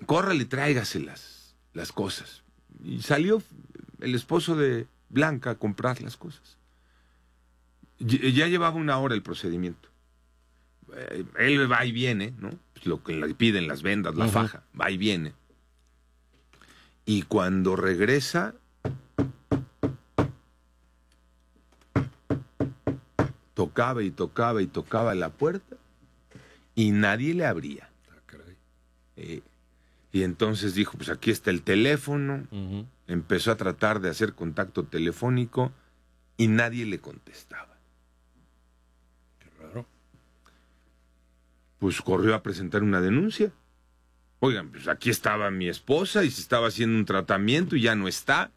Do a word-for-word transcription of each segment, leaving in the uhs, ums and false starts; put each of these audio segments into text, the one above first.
córrale y tráigase las, las cosas. Y salió el esposo de Blanca a comprar las cosas. Ya llevaba una hora el procedimiento. Él va y viene, ¿no? Pues lo que le piden las vendas, la uh-huh. faja, va y viene. Y cuando regresa, tocaba y tocaba y tocaba la puerta y nadie le abría. Ah, caray. Eh, y entonces dijo, pues aquí está el teléfono. Uh-huh. Empezó a tratar de hacer contacto telefónico y nadie le contestaba. Qué raro. Pues corrió a presentar una denuncia. Oigan, pues aquí estaba mi esposa y se estaba haciendo un tratamiento y ya no está.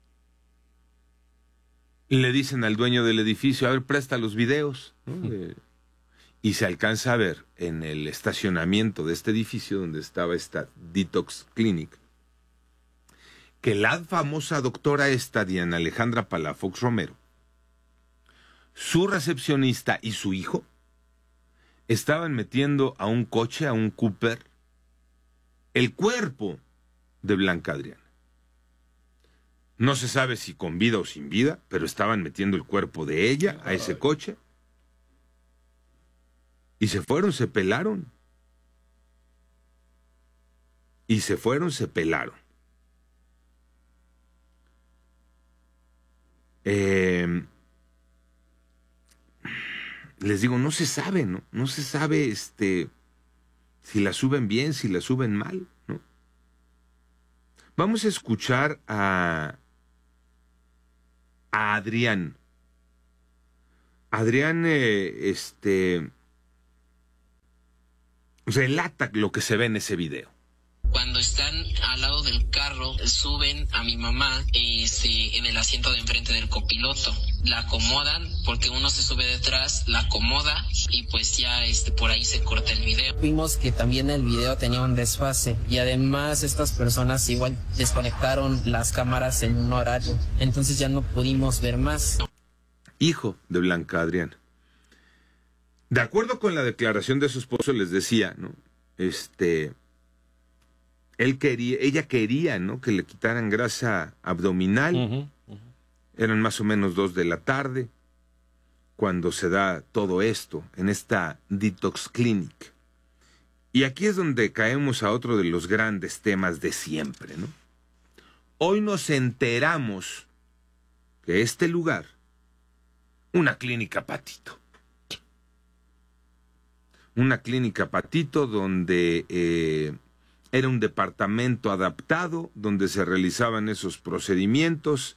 Y le dicen al dueño del edificio, a ver, presta los videos, ¿no? Uh-huh. eh, y se alcanza a ver en el estacionamiento de este edificio donde estaba esta Detox Clinic, que la famosa doctora esta, Diana Alejandra Palafox Romero, su recepcionista y su hijo estaban metiendo a un coche, a un Cooper, el cuerpo de Blanca Adriana. No se sabe si con vida o sin vida, pero estaban metiendo el cuerpo de ella a ese coche. Y se fueron, se pelaron. Y se fueron, se pelaron. Eh, les digo, no se sabe, ¿no? No se sabe este, si la suben bien, si la suben mal, ¿no? Vamos a escuchar a, a Adrián. Adrián, eh, este, relata lo que se ve en ese video. Cuando están al lado del carro, suben a mi mamá este, en el asiento de enfrente del copiloto. La acomodan porque uno se sube detrás, la acomoda y pues ya este, por ahí se corta el video. Vimos que también el video tenía un desfase y además estas personas igual desconectaron las cámaras en un horario. Entonces ya no pudimos ver más. Hijo de Blanca Adriana. De acuerdo con la declaración de su esposo, les decía, ¿no? Este... Él quería, ella quería, ¿no? Que le quitaran grasa abdominal. Uh-huh, uh-huh. Eran más o menos dos de la tarde cuando se da todo esto en esta Detox Clinic. Y aquí es donde caemos a otro de los grandes temas de siempre, ¿no? Hoy nos enteramos que este lugar, una clínica patito. Una clínica patito donde... Eh, Era un departamento adaptado donde se realizaban esos procedimientos.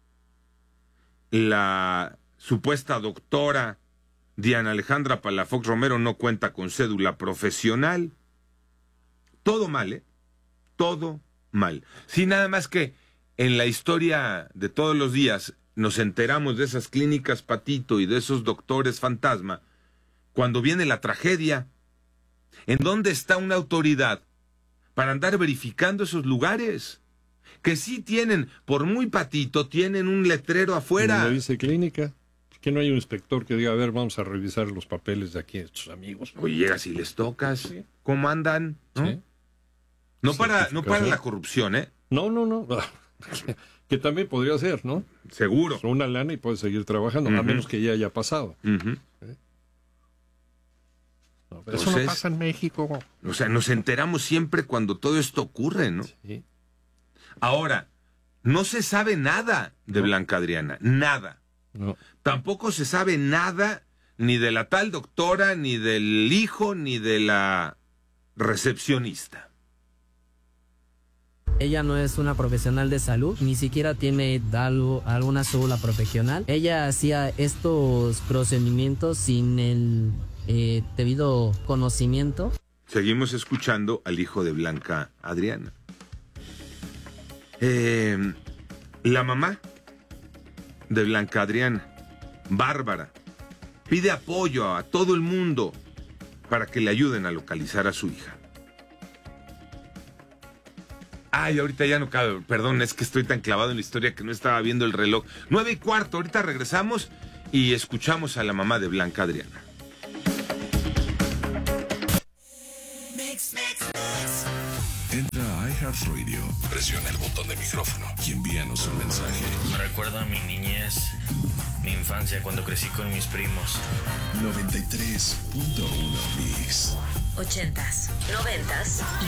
La supuesta doctora Diana Alejandra Palafox Romero no cuenta con cédula profesional. Todo mal, ¿eh? Todo mal. Sí, nada más que en la historia de todos los días nos enteramos de esas clínicas patito y de esos doctores fantasma cuando viene la tragedia. ¿En dónde está una autoridad para andar verificando esos lugares? Que sí tienen, por muy patito, tienen un letrero afuera. ¿No dice clínica? Que no hay un inspector que diga, a ver, vamos a revisar los papeles de aquí de estos amigos. Oye, llegas y les tocas. Sí. ¿Cómo andan? ¿No? Sí. No, para, no para la corrupción, ¿eh? No, no, no. Que también podría ser, ¿no? Seguro. Son una lana y puedes seguir trabajando, uh-huh. a menos que ya haya pasado. Uh-huh. ¿Sí? No, pero Entonces, eso no pasa en México. O sea, nos enteramos siempre cuando todo esto ocurre, ¿no? Sí. Ahora, no se sabe nada de no. Blanca Adriana, nada. No. Tampoco se sabe nada ni de la tal doctora, ni del hijo, ni de la recepcionista. Ella no es una profesional de salud, ni siquiera tiene algo, alguna cédula profesional. Ella hacía estos procedimientos sin el eh, debido conocimiento. Seguimos escuchando al hijo de Blanca Adriana. Eh, la mamá de Blanca Adriana, Bárbara, pide apoyo a todo el mundo para que le ayuden a localizar a su hija. Ay, ahorita ya no cabe, perdón, es que estoy tan clavado en la historia que no estaba viendo el reloj. Nueve y cuarto, ahorita regresamos y escuchamos a la mamá de Blanca Adriana. Entra iHeartRadio, presiona el botón de micrófono y envíanos un mensaje. Me recuerda a mi niñez, mi infancia cuando crecí con mis primos. noventa y tres punto uno Mix. Ochentas, noventas y